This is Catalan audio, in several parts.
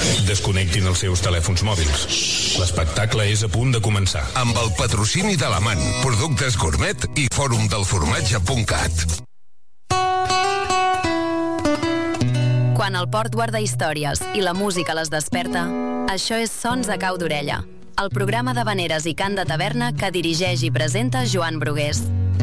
Desconnectin els seus telèfons mòbils. L'espectacle és a punt de començar. Amb el patrocini de l'Amant, Productes Gourmet i fòrumdelformatge.cat. Quan el port guarda històries i la música les desperta, això és Sons a cau d'orella, el programa d'havaneres i cant de taverna que dirigeix i presenta Joan Brugués.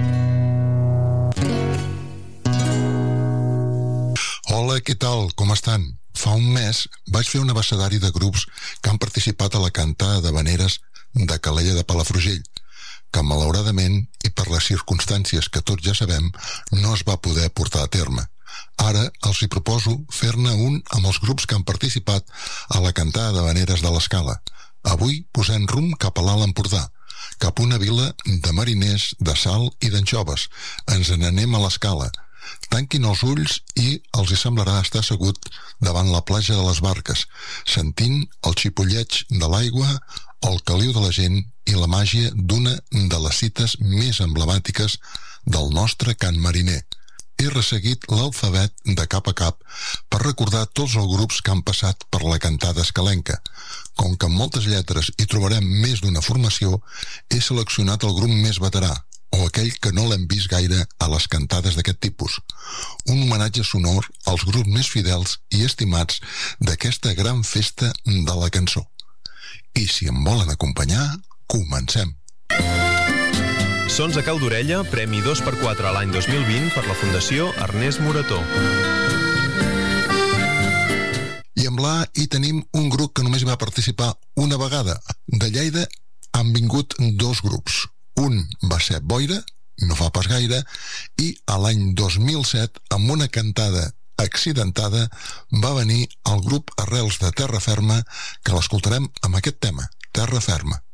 Hola, què tal? Com estan? Fa un mes vaig fer un abecedari de grups que han participat a la cantada d'havaneres de Calella de Palafrugell, que malauradament, i per les circumstàncies que tots ja sabem, no es va poder portar a terme. Ara els hi proposo fer-ne un amb els grups que han participat a la cantada d'havaneres de l'Escala. Avui posem rumb cap a l'Alt Empordà, cap a una vila de mariners, de sal i d'anxoves. Ens n'anem a l'Escala. Tanquin els ulls i els hi semblarà estar assegut davant la platja de les Barques, sentint el xipolleig de l'aigua, el caliu de la gent i la màgia d'una de les cites més emblemàtiques del nostre cant mariner. He resseguit l'alfabet de cap a cap per recordar tots els grups que han passat per la cantada escalenca. Com que en moltes lletres hi trobarem més d'una formació, he seleccionat el grup més veterà, o aquell que no l'hem vist gaire a les cantades d'aquest tipus. Un homenatge sonor als grups més fidels i estimats d'aquesta gran festa de la cançó. I si em volen acompanyar, comencem. Sons a cau d'orella, premi 2x4 a l'any 2020 per la Fundació Ernest Morató. I amb l'A hi tenim un grup que només va participar una vegada. De Lleida han vingut dos grups. Un va ser Boira, no fa pas gaire, i a l'any 2007, amb una cantada accidentada, va venir el grup Arrels de Terra Ferma, que l'escoltarem amb aquest tema, Terra Ferma.